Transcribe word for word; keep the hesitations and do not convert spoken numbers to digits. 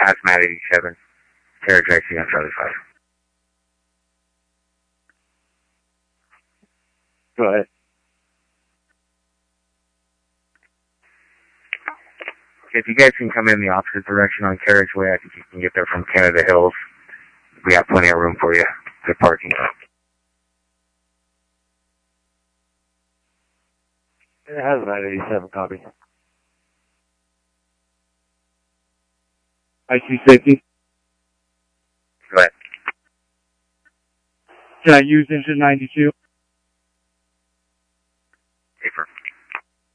Hazmat eighty-seven. Carriage I C on Charlie five. Go ahead. If you guys can come in the opposite direction on Carriageway, I think you can get there from Canada Hills. We have plenty of room for you. Good parking. It has about eighty-seven copy. I C safety. Go ahead. Can I use engine ninety-two?